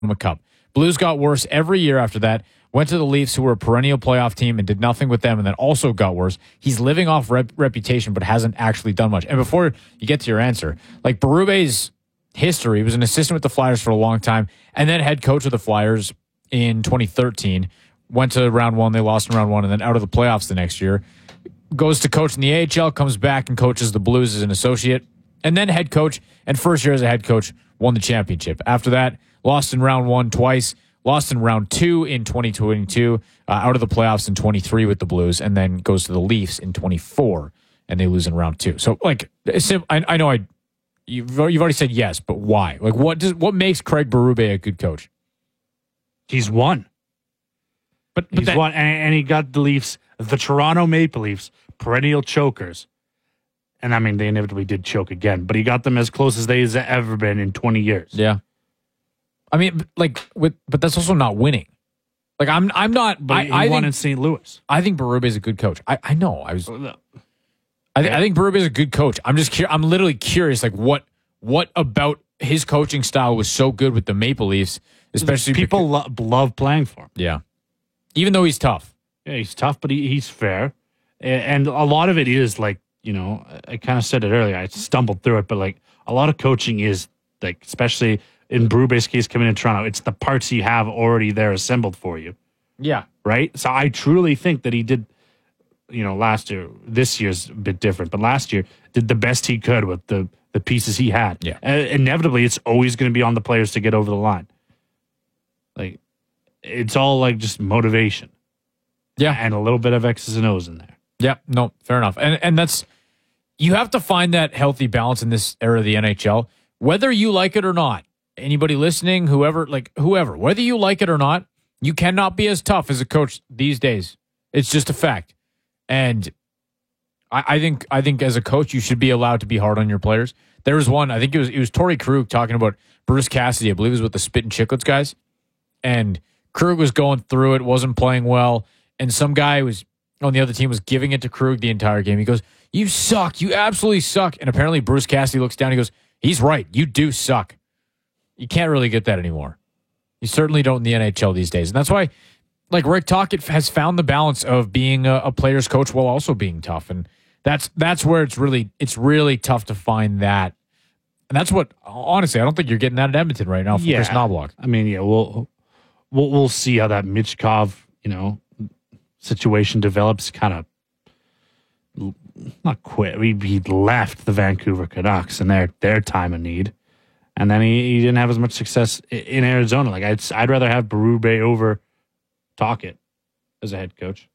a cup. Blues got worse every year after that. Went to the Leafs, who were a perennial playoff team, and did nothing with them, and then also got worse. He's living off reputation, but hasn't actually done much. And before you get to your answer, like Berube's history, he was an assistant with the Flyers for a long time, and then head coach of the Flyers in 2013. Went to round one, they lost in round one, and then out of the playoffs the next year. Goes to coach in the AHL, comes back and coaches the Blues as an associate, and then head coach, and first year as a head coach, won the championship. After that, lost in round one twice, lost in round two in 2022, out of the playoffs in 23 with the Blues, and then goes to the Leafs in 24, and they lose in round two. So, like, I know you've already said yes, but why? Like, what makes Craig Berube a good coach? He's won. But he's won, and he got the Leafs, the Toronto Maple Leafs, perennial chokers. And I mean, they inevitably did choke again, but he got them as close as they've ever been in 20 years. Yeah. I mean, but that's also not winning. Like, I'm not. But he won in St. Louis. I think Berube is a good coach. I know. I think Berube is a good coach. I'm literally curious. Like, what about his coaching style was so good with the Maple Leafs, especially people love playing for him. Yeah, even though he's tough. Yeah, he's tough, but he's fair, and a lot of it is like, you know, I kind of said it earlier. I stumbled through it, but like a lot of coaching is like, especially in Berube's case, coming in Toronto, it's the parts you have already there assembled for you. Yeah. Right? So I truly think that he did, you know, last year, this year's a bit different, but last year did the best he could with the pieces he had. Yeah. Inevitably, it's always going to be on the players to get over the line. Like, it's all like just motivation. Yeah. And a little bit of X's and O's in there. Yeah. No, fair enough. And that's, you have to find that healthy balance in this era of the NHL, whether you like it or not. Anybody listening, whoever, whether you like it or not, you cannot be as tough as a coach these days. It's just a fact. And I think as a coach, you should be allowed to be hard on your players. There was one, I think it was Torrey Krug talking about Bruce Cassidy, I believe it was with the Spit and Chicklets guys. And Krug was going through it, wasn't playing well. And some guy was on the other team was giving it to Krug the entire game. He goes, "You suck. You absolutely suck." And apparently Bruce Cassidy looks down and he goes, "He's right. You do suck." You can't really get that anymore. You certainly don't in the NHL these days. And that's why, like, Rick Tocchet has found the balance of being a player's coach while also being tough. And that's where it's really tough to find that. And that's what, honestly, I don't think you're getting that at Edmonton right now from Chris Knobloch. I mean, yeah, we'll see how that Michkov, you know, situation develops. Kind of not quit. He left the Vancouver Canucks in their time of need. And then he didn't have as much success in Arizona. Like, I'd rather have Berube over Tocchet as a head coach.